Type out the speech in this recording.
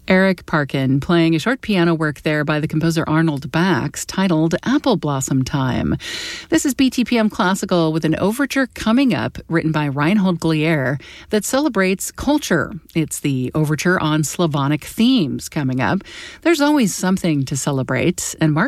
Eric Parkin playing a short piano work there by the composer Arnold Bax titled Apple Blossom Time. This is BTPM Classical with an overture coming up written by Reinhold Glier that celebrates culture. It's the overture on Slavonic themes coming up. There's always something to celebrate, and Mark